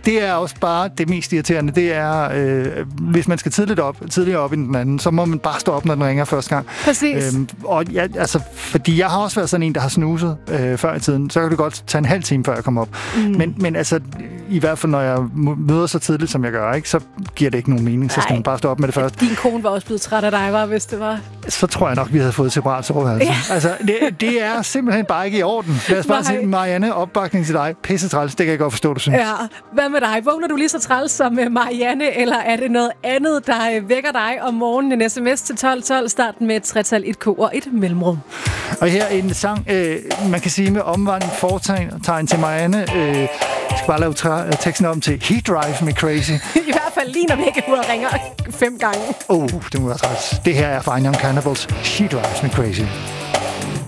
det er også bare det mest irriterende. Det er, hvis man skal tidligere op i den anden, så må man bare stå op, når den ringer første gang. Præcis. Og fordi jeg har også været sådan en, der har snuset før i tiden, så kan det godt tage en halv time, før jeg kommer op. Men altså, i hvert fald, når jeg møder så tidligt, som jeg gør, ikke, så giver det ikke nogen mening. Så skal man bare stå op med det første. Din kone var også blevet træt af dig, hvis det var. Så tror jeg nok, vi havde fået separat soveværelse. Ja. Altså, det er simpelthen bare ikke i orden. Lad os bare sige, Marianne, opbakning til dig. Pisse træls, det kan jeg godt forstå, du synes. Ja. Hvad med dig? Vågner du lige så træls som Marianne, eller er det noget andet, der vækker dig om morgenen? En sms til 1212, starten med et tretal, et k og et mellemrum. Og her en sang, man kan sige med omvendt fortegn til Marianne. Jeg skal bare lave teksten om til He Drives Me Crazy. I hvert fald lige når vækkeuret ringer 5 gange. Det må være træls. Det her er Fine Young Cannibals. She Drives Me Crazy.